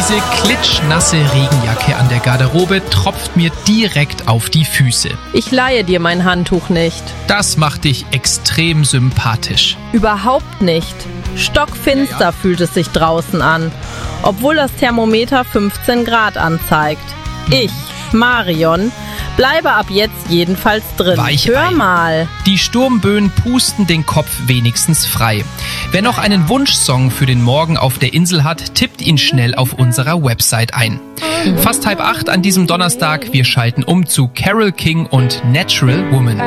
Diese klitschnasse Regenjacke an der Garderobe tropft mir direkt auf die Füße. Ich leihe dir mein Handtuch nicht. Das macht dich extrem sympathisch. Überhaupt nicht. Stockfinster fühlt es sich draußen an, obwohl das Thermometer 15 Grad anzeigt. Ich, Marion, bleibe ab jetzt jedenfalls drin. Weichei. Hör mal. Die Sturmböen pusten den Kopf wenigstens frei. Wer noch einen Wunschsong für den Morgen auf der Insel hat, tippt ihn schnell auf unserer Website ein. Fast 7:30 an diesem Donnerstag. Wir schalten um zu Carole King und Natural Woman.